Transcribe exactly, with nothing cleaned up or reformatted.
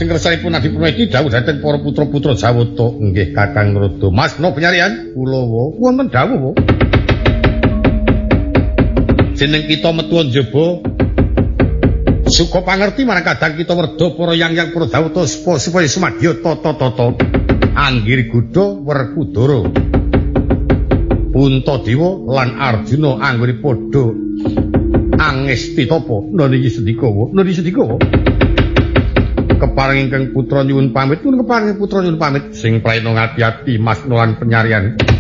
lajeng kersanipun Adi Purna iki dawuh dhateng para putra-putra Jawata. Nggih Kakang Rada. Masna penyarian Kulawa wonten dawuh. Jeneng kita metu njaba suka pangerti marang kadang kita werda para yang-yang para Jawata supaya sumadya tata-tata. Anggir Gudha Werkudara. Puntadewa lan Arjuna anggone padha angesti tapa niki sedikawa niki sedikawa kepareng ingkang putra nyuwun pamit pun kepareng putra nyuwun pamit sing praena ngati-ati masna lan penyarian